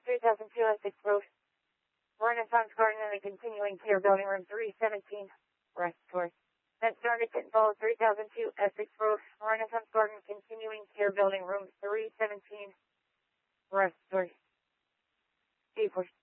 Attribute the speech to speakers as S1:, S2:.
S1: 3002 Essex Road, Renaissance Garden and the continuing care building room 317, respiratory. That started to follow 3002 Essex Road, Renaissance Garden, continuing care building room 317, respiratory. Deeply.